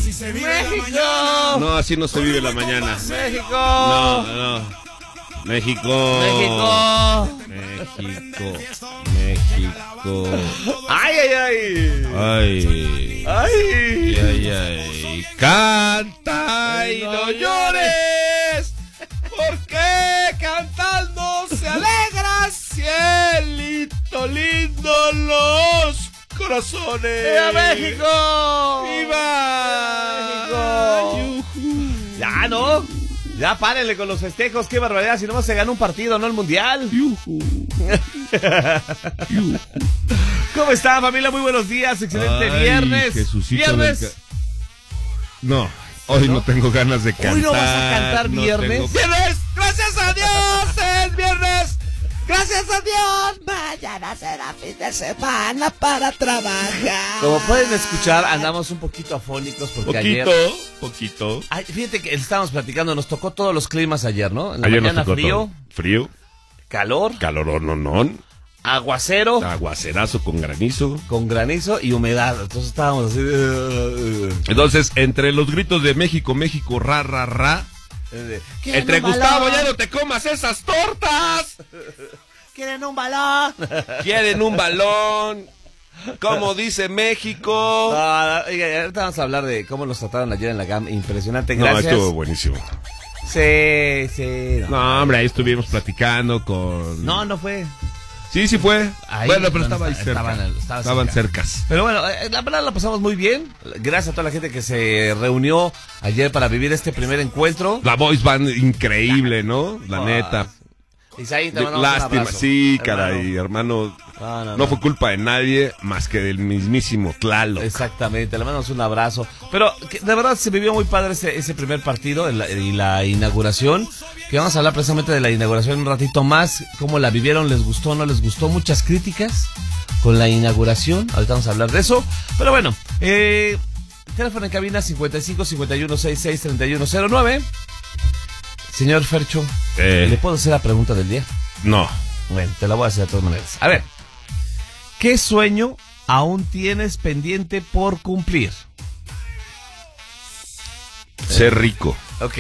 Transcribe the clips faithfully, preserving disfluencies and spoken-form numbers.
Así se vive México. la mañana. No, así no se vive la mañana. México. No, no. México. México. México. México. Ay, ay, ay. Ay. Ay. Ay, ay. Canta y no llores. Porque cantando se alegra cielito lindo los corazones. ¡Viva México! ¡Viva! México! Ya, ¿no? Ya párenle con los festejos, qué barbaridad, si nomás se gana un partido, no el mundial. ¿Cómo está, familia? Muy buenos días, excelente Ay, viernes. Jesucito Viernes. del ca- No, hoy no, no tengo ganas de cantar. Hoy no vas a cantar no viernes. tengo- ¡Viernes! ¡Gracias a Dios! ¡Es viernes! Gracias a Dios. Mañana será fin de semana para trabajar. Como pueden escuchar, andamos un poquito afónicos porque Poquito, ayer... poquito. Ay, fíjate que estábamos platicando, nos tocó todos los climas ayer, ¿no? En la Ayer nos mañana tocó frío, todo. Frío, calor, calorón, no, no. aguacero, Aguacerazo con granizo. con granizo y humedad. Entonces estábamos así... uh, uh, Entonces, entre los gritos de México, México, ra, ra, ra. uh. Entre Gustavo, ya no te comas esas tortas. ¿Quieren un balón? Quieren un balón. Como dice México. Ah, oiga, ahorita vamos a hablar de cómo nos trataron ayer en la G A M. Impresionante, No, gracias. estuvo buenísimo. Sí, sí. No, No, hombre, ahí estuvimos platicando con... no, no fue. Sí, sí fue. Ahí, bueno, pero no, estaba ahí está- cerca. estaban- estaba Estaban cerca. cercas. Pero bueno, eh, la verdad la pasamos muy bien. Gracias a toda la gente que se reunió ayer para vivir este primer encuentro. La voice band increíble, ¿no? La Ah, neta. Isaí, te De- mandamos un Lástima, abrazo, sí, hermano. caray, hermano. No, no, No no. fue culpa de nadie más que del mismísimo Tlaloc. Exactamente, le mandamos un abrazo. Pero que, de verdad se vivió muy padre ese, ese primer partido el- y la inauguración. Que vamos a hablar precisamente de la inauguración un ratito más. Cómo la vivieron, les gustó, no les gustó. Muchas críticas con la inauguración. Ahorita vamos a hablar de eso. Pero bueno, eh, teléfono en cabina cincuenta y cinco, cincuenta y uno, sesenta y seis, treinta y uno cero nueve. Señor Fercho, Eh. ¿le puedo hacer la pregunta del día? No. Bueno, te la voy a hacer de todas maneras. A ver, ¿qué sueño aún tienes pendiente por cumplir? Ser rico. Ok.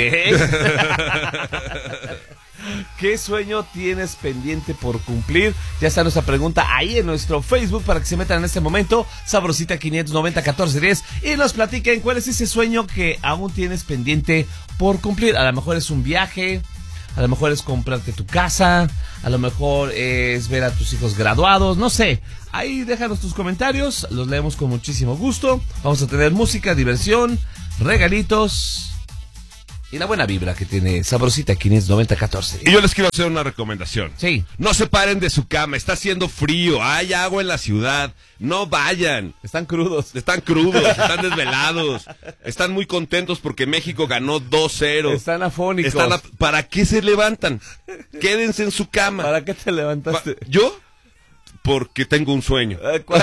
¿Qué sueño tienes pendiente por cumplir? Ya está nuestra pregunta ahí en nuestro Facebook para que se metan en este momento. Sabrosita quinientos noventa catorce diez y nos platiquen cuál es ese sueño que aún tienes pendiente por cumplir. A lo mejor es un viaje, a lo mejor es comprarte tu casa, a lo mejor es ver a tus hijos graduados, no sé. Ahí déjanos tus comentarios, los leemos con muchísimo gusto. Vamos a tener música, diversión, regalitos y la buena vibra que tiene Sabrosita quinientos noventa catorce. Y yo les quiero hacer una recomendación. Sí. No se paren de su cama, está haciendo frío, hay agua en la ciudad. No vayan. Están crudos. Están crudos, están desvelados. Están muy contentos porque México ganó dos cero. Están afónicos. Están a- ¿Para qué se levantan? Quédense en su cama. ¿Para qué te levantaste? Pa- ¿Yo? Porque tengo un sueño. Eh, ¿cuál?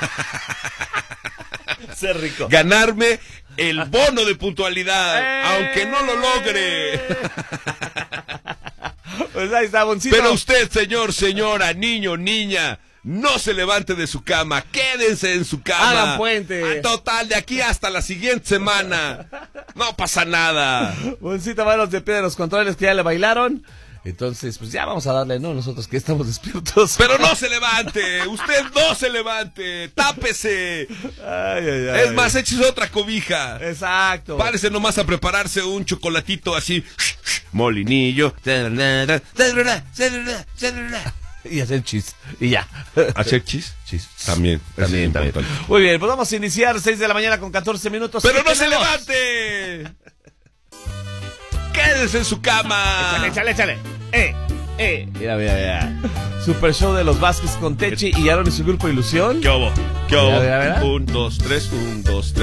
Ser rico. Ganarme el bono de puntualidad, ¡Eh! aunque no lo logre. Pues ahí está, Boncito. Pero usted, señor, señora, niño, niña, no se levante de su cama, quédense en su cama. Hagan puente. Ah, total, de aquí hasta la siguiente semana. No pasa nada. Boncito, manos de pie de los controles que ya le bailaron. Entonces, pues ya vamos a darle, ¿no? Nosotros que estamos despiertos. Pero no se levante, usted no se levante, tápese. Ay, ay, ay. Es más, échese otra cobija. Exacto. Párese nomás a prepararse un chocolatito así, molinillo. Y hacer chis. Y ya. ¿Hacer chis? Chis. También, También, es también. importante. Muy bien, pues vamos a iniciar seis de la mañana con catorce minutos. Pero ¿Qué no se tenemos? levante. Quédese en su cama. Échale, échale, échale. Eh, eh. Mira, mira, mira. Super show de los Vázquez con Techi y Aaron y su grupo Ilusión. ¿Qué hubo? ¿Qué hubo? Mira, mira, mira. Un, dos, tres, un, dos, tres.